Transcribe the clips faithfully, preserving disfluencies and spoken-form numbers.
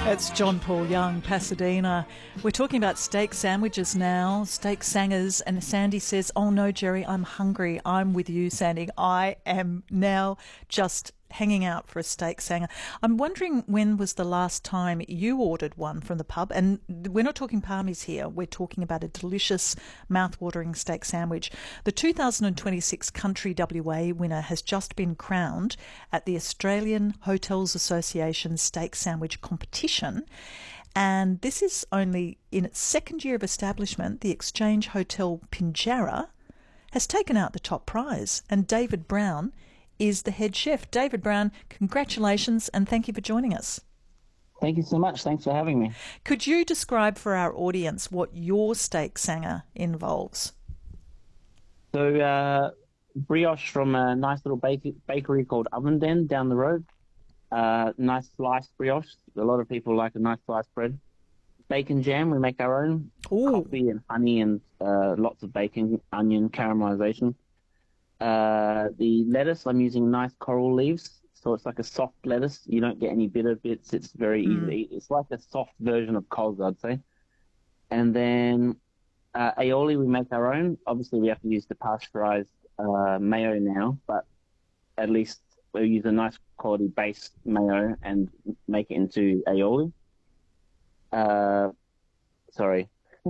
It's John Paul Young, Pasadena. We're talking about steak sandwiches now, steak sangers, and Sandy says, oh no, Jerry, I'm hungry. I'm with you, Sandy. I am now just hanging out for a steak sanger. I'm wondering, when was the last time you ordered one from the pub? And we're not talking palmies here. We're talking about a delicious, mouth-watering steak sandwich. The two thousand twenty-six Country W A winner has just been crowned at the Australian Hotels Association Steak Sandwich Competition. And this is only in its second year of establishment. The Exchange Hotel Pinjarra has taken out the top prize, and David Brown is the head chef. David Brown, congratulations and thank you for joining us. Thank you so much. Thanks for having me. Could you describe for our audience what your steak sanger involves? So, uh, brioche from a nice little bake- bakery called Oven Den down the road. Uh, nice sliced brioche. A lot of people like a nice sliced bread. Bacon jam, we make our own. Ooh. Coffee and honey and uh, lots of bacon, onion, caramelization. Uh, the lettuce, I'm using nice coral leaves, so it's like a soft lettuce. You don't get any bitter bits. It's very easy to eat. It's like a soft version of coles, I'd say. And then uh, aioli, we make our own. Obviously, we have to use the pasteurized uh, mayo now, but at least we use a nice quality base mayo and make it into aioli. Uh, sorry.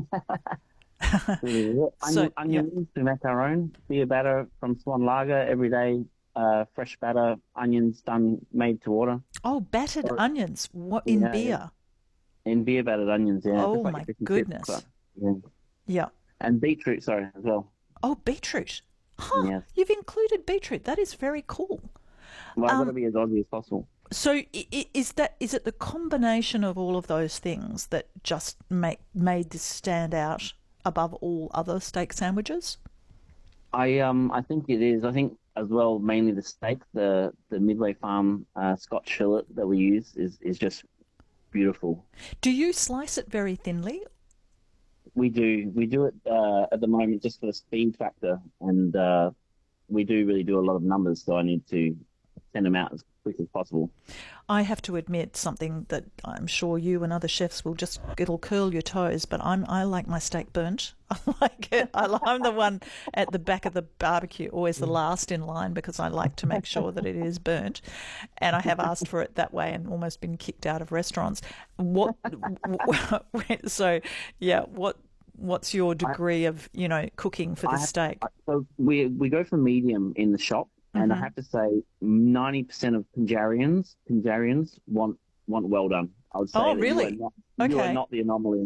Onion, So, onions, yeah. we make our own. Beer batter from Swan Lager, every day. Uh, fresh batter, onions done, made to order. Oh, battered Or- onions. What in Yeah, beer? yeah. In beer battered onions, yeah. Oh, just like my a fish and goodness. chips, but, yeah. Yeah. And beetroot, sorry, as well. Oh, beetroot. Huh. Yes. You've included beetroot. That is very cool. Well, I've got Um, to be as Aussie as possible. So i- i- is that is it the combination of all of those things that just make made this stand out above all other steak sandwiches? I um I think it is. I think as well, mainly the steak, the the Midway Farm uh, Scotch fillet that we use is is just beautiful. Do you slice it very thinly? We do we do it uh, at the moment just for the speed factor, and uh, we do really do a lot of numbers, so I need to send them out as quick as possible. I have to admit something that I'm sure you and other chefs will just, it'll curl your toes, but I'm, I like my steak burnt. I like it. I, li- I'm the one at the back of the barbecue, always the last in line, because I like to make sure that it is burnt. And I have asked for it that way and almost been kicked out of restaurants. What, so yeah, what, what's your degree of, you know, cooking for I this have- steak? So we we go for medium in the shop, and I Mhm. have to say ninety percent of Punjarians Punjarians want want well done. I would say Oh, that really? You are not, you are Okay. not the anomaly.